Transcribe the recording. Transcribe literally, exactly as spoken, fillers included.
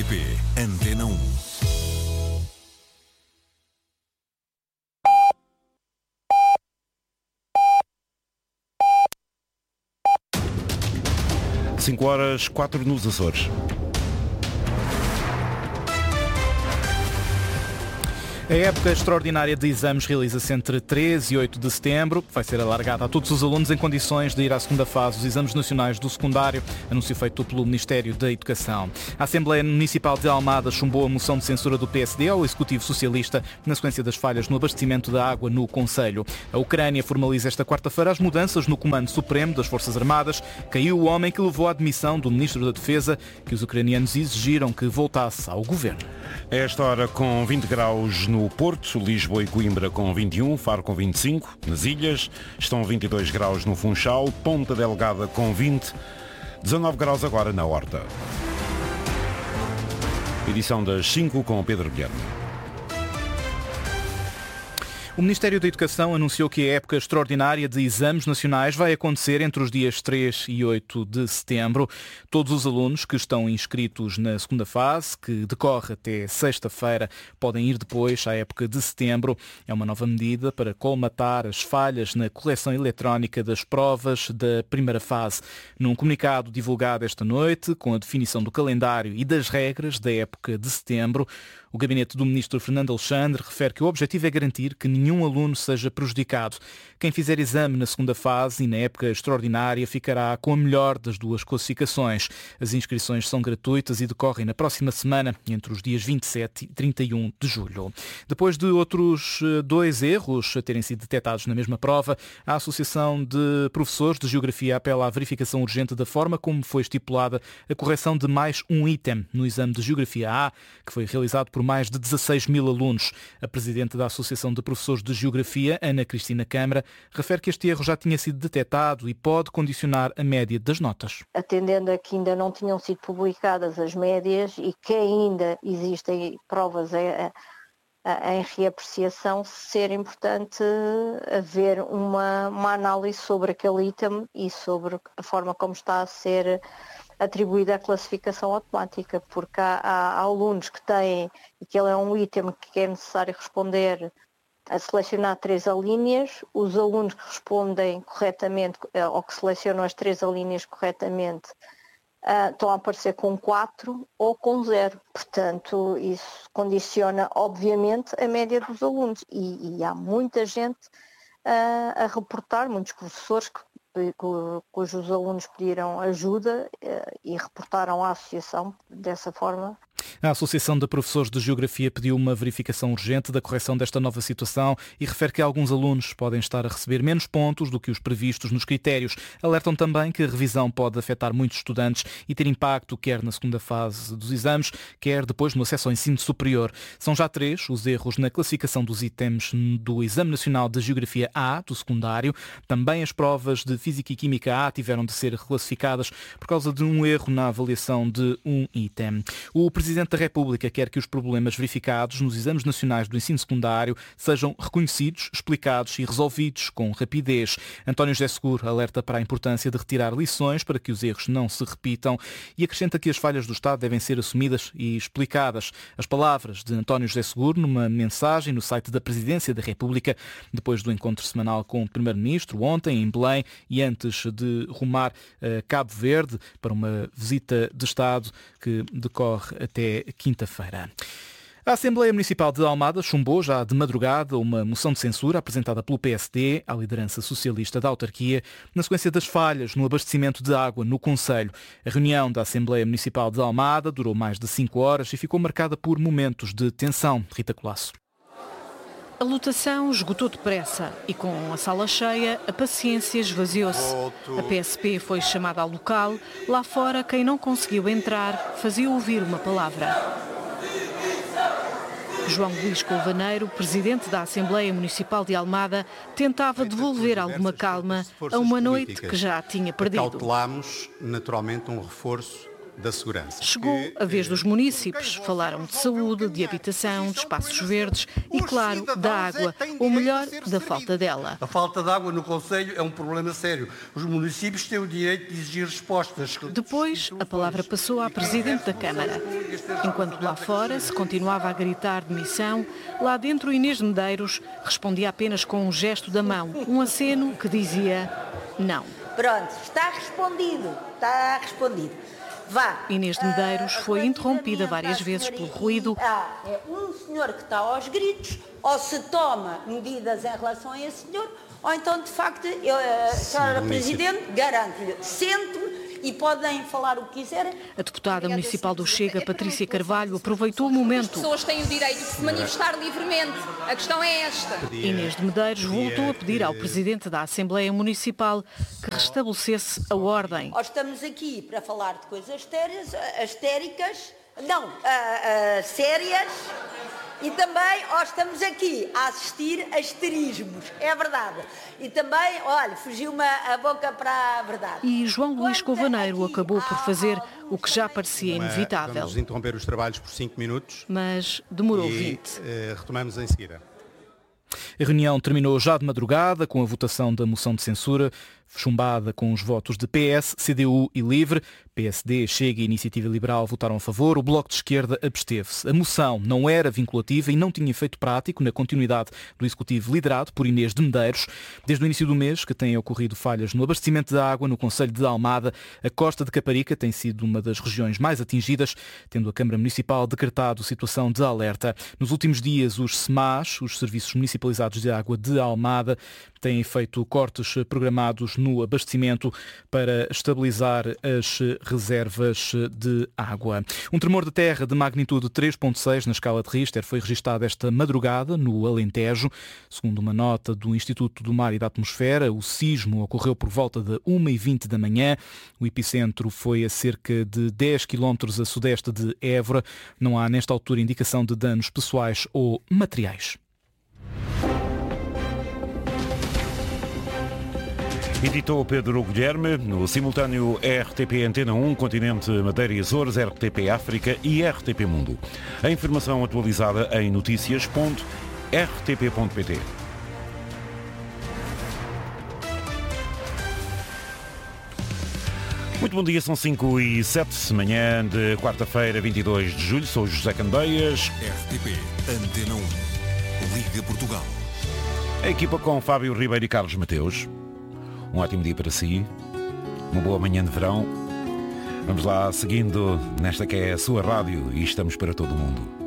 P, Antena um. cinco horas, quatro nos Açores. A época extraordinária de exames realiza-se entre três e oito de setembro. Vai ser alargada a todos os alunos em condições de ir à segunda fase dos exames nacionais do secundário, anúncio feito pelo Ministério da Educação. A Assembleia Municipal de Almada chumbou a moção de censura do P S D ao Executivo Socialista na sequência das falhas no abastecimento da água no concelho. A Ucrânia formaliza esta quarta-feira as mudanças no Comando Supremo das Forças Armadas. Caiu o homem que levou à admissão do Ministro da Defesa, que os ucranianos exigiram que voltasse ao governo. A esta hora com vinte graus no Porto, Lisboa e Coimbra com vinte e um, Faro com vinte e cinco, nas ilhas estão vinte e dois graus no Funchal, Ponta Delgada com vinte, dezanove graus agora na Horta. Edição das cinco com Pedro Guilherme. O Ministério da Educação anunciou que a época extraordinária de exames nacionais vai acontecer entre os dias três e oito de setembro. Todos os alunos que estão inscritos na segunda fase, que decorre até sexta-feira, podem ir depois à época de setembro. É uma nova medida para colmatar as falhas na correção eletrónica das provas da primeira fase. Num comunicado divulgado esta noite, com a definição do calendário e das regras da época de setembro, o gabinete do ministro Fernando Alexandre refere que o objetivo é garantir que nenhum aluno seja prejudicado. Quem fizer exame na segunda fase e na época extraordinária ficará com a melhor das duas classificações. As inscrições são gratuitas e decorrem na próxima semana, entre os dias vinte e sete e trinta e um de julho. Depois de outros dois erros terem sido detectados na mesma prova, a Associação de Professores de Geografia apela à verificação urgente da forma como foi estipulada a correção de mais um item no exame de Geografia A, que foi realizado por por mais de dezasseis mil alunos. A presidente da Associação de Professores de Geografia, Ana Cristina Câmara, refere que este erro já tinha sido detectado e pode condicionar a média das notas. Atendendo a que ainda não tinham sido publicadas as médias e que ainda existem provas a, a, em reapreciação, ser importante haver uma, uma análise sobre aquele item e sobre a forma como está a ser atribuída a classificação automática, porque há, há alunos que têm, e que ele é um item que é necessário responder, a selecionar três alíneas, os alunos que respondem corretamente, ou que selecionam as três alíneas corretamente, uh, estão a aparecer com quatro ou com zero. Portanto, isso condiciona, obviamente, a média dos alunos. E, e há muita gente uh, a reportar, muitos professores que cujos alunos pediram ajuda e reportaram à associação dessa forma. A Associação de Professores de Geografia pediu uma verificação urgente da correção desta nova situação e refere que alguns alunos podem estar a receber menos pontos do que os previstos nos critérios. Alertam também que a revisão pode afetar muitos estudantes e ter impacto quer na segunda fase dos exames, quer depois no acesso ao ensino superior. São já três os erros na classificação dos itens do Exame Nacional de Geografia A, do secundário. Também as provas de Física e Química A tiveram de ser reclassificadas por causa de um erro na avaliação de um item. O Presidente da República quer que os problemas verificados nos exames nacionais do ensino secundário sejam reconhecidos, explicados e resolvidos com rapidez. António José Seguro alerta para a importância de retirar lições para que os erros não se repitam e acrescenta que as falhas do Estado devem ser assumidas e explicadas. As palavras de António José Seguro numa mensagem no site da Presidência da República, depois do encontro semanal com o Primeiro-Ministro, ontem em Belém, e antes de rumar a Cabo Verde para uma visita de Estado que decorre até quinta-feira. A Assembleia Municipal de Almada chumbou já de madrugada uma moção de censura apresentada pelo P S D à liderança socialista da autarquia na sequência das falhas no abastecimento de água no concelho. A reunião da Assembleia Municipal de Almada durou mais de cinco horas e ficou marcada por momentos de tensão. Rita Colasso. A lotação esgotou depressa e com a sala cheia a paciência esvaziou-se. A P S P foi chamada ao local. Lá fora, quem não conseguiu entrar fazia ouvir uma palavra. João Luís Colvaneiro, presidente da Assembleia Municipal de Almada, tentava devolver alguma calma a uma noite que já tinha perdido. Cautelámos, naturalmente, um reforço da segurança. Chegou a vez dos munícipes. Falaram de saúde, de habitação, de espaços verdes e, claro, da água, ou melhor, da falta dela. A falta de água no concelho é um problema sério. Os municípios têm o direito de exigir respostas. Depois, a palavra passou à Presidente da Câmara. Enquanto lá fora se continuava a gritar demissão, lá dentro Inês de Medeiros respondia apenas com um gesto da mão, um aceno que dizia não. Pronto, está respondido, está respondido. Vá. Inês de Medeiros foi interrompida várias vezes pelo ruído. Ah, é um senhor que está aos gritos, ou se toma medidas em relação a esse senhor, ou então, de facto, eu, a senhora Presidente, garanto-lhe, sente-me e podem falar o que quiserem. A deputada municipal do Chega, Patrícia Carvalho, aproveitou o momento. As pessoas têm o direito de se manifestar livremente. A questão é esta. Inês de Medeiros voltou a pedir ao Presidente da Assembleia Municipal que restabelecesse a ordem. Nós estamos aqui para falar de coisas astéricas, não, uh, uh, sérias, e também nós estamos aqui a assistir a esterismos, é verdade. E também, olha, fugiu-me a boca para a verdade. E João Luís Covaneiro acabou por fazer o que já parecia inevitável. Vamos interromper os trabalhos por cinco minutos. Mas demorou e, vinte. Uh, retomamos em seguida. A reunião terminou já de madrugada com a votação da moção de censura, chumbada com os votos de P S, C D U e LIVRE. P S D, Chega e Iniciativa Liberal votaram a favor, o Bloco de Esquerda absteve-se. A moção não era vinculativa e não tinha efeito prático na continuidade do Executivo liderado por Inês de Medeiros. Desde o início do mês que têm ocorrido falhas no abastecimento de água no concelho de Almada, a costa de Caparica tem sido uma das regiões mais atingidas, tendo a Câmara Municipal decretado situação de alerta. Nos últimos dias, os S M A S, os Serviços Municipalizados de Água de Almada, têm feito cortes programados no abastecimento para estabilizar as reservas de água. Um tremor de terra de magnitude três ponto seis na escala de Richter foi registado esta madrugada no Alentejo. Segundo uma nota do Instituto do Mar e da Atmosfera, o sismo ocorreu por volta de uma e vinte da manhã. O epicentro foi a cerca de dez quilómetros a sudeste de Évora. Não há nesta altura indicação de danos pessoais ou materiais. Editou Pedro Guilherme, no simultâneo R T P Antena um, Continente, Madeira e Açores, R T P África e R T P Mundo. A informação atualizada em notícias ponto r t p ponto p t. Muito bom dia, são cinco e sete, manhã de quarta-feira, vinte e dois de julho. Sou José Candeias. R T P Antena um, Liga Portugal. A equipa com Fábio Ribeiro e Carlos Mateus. Um ótimo dia para si, uma boa manhã de verão. Vamos lá seguindo nesta que é a sua rádio e estamos para todo o mundo.